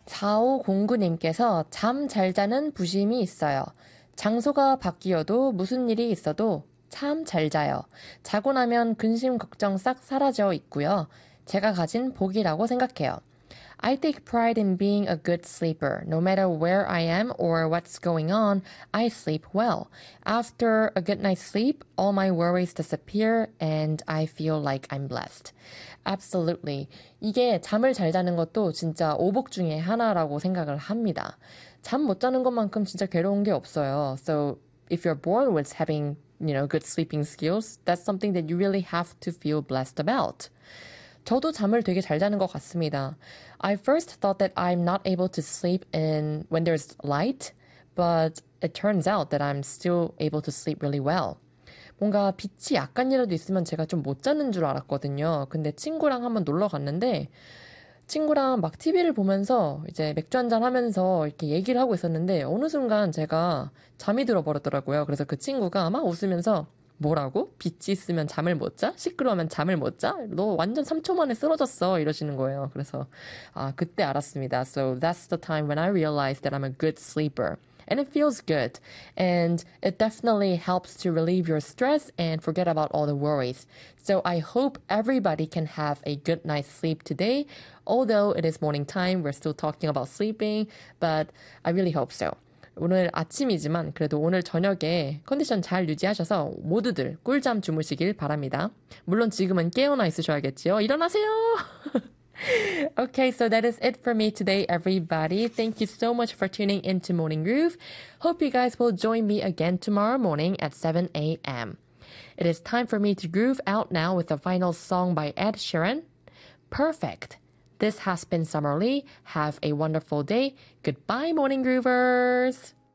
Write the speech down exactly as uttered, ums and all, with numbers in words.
사오공구님께서 잠 잘 자는 부심이 있어요. 장소가 바뀌어도 무슨 일이 있어도 참 잘 자요. 자고 나면 근심 걱정 싹 사라져 있고요. 제가 가진 복이라고 생각해요. I take pride in being a good sleeper. No matter where I am or what's going on, I sleep well. After a good night's sleep, all my worries disappear and I feel like I'm blessed. Absolutely. 이게 잠을 잘 자는 것도 진짜 오복 중에 하나라고 생각을 합니다. 잠 못 자는 것만큼 진짜 괴로운 게 없어요. So if you're born with having, you know, good sleeping skills, that's something that you really have to feel blessed about. 저도 잠을 되게 잘 자는 것 같습니다. I first thought that I'm not able to sleep in when there's light, but it turns out that I'm still able to sleep really well. 뭔가 빛이 약간이라도 있으면 제가 좀 못 자는 줄 알았거든요. 근데 친구랑 한번 놀러 갔는데 친구랑 막 티비를 보면서 이제 맥주 한잔 하면서 이렇게 얘기를 하고 있었는데 어느 순간 제가 잠이 들어버렸더라고요. 그래서 그 친구가 막 웃으면서 뭐라고? 빛이 있으면 잠을 못 자? 시끄러우면 잠을 못 자? 너 완전 삼 초 만에 쓰러졌어 이러시는 거예요. 그래서 아 그때 알았습니다. So that's the time when I realized that I'm a good sleeper. And it feels good. And it definitely helps to relieve your stress and forget about all the worries. So I hope everybody can have a good night's sleep today. Although it is morning time, we're still talking about sleeping, but I really hope so. 오늘 아침이지만 그래도 오늘 저녁에 컨디션 잘 유지하셔서 모두들 꿀잠 주무시길 바랍니다. 물론 지금은 깨어나 있으셔야겠지요. 일어나세요! Okay, so that is it for me today, everybody. Thank you so much for tuning into Morning Groove. Hope you guys will join me again tomorrow morning at seven a.m. It is time for me to groove out now with the final song by Ed Sheeran, Perfect. This has been Summer Lee. Have a wonderful day. Goodbye, Morning Groovers.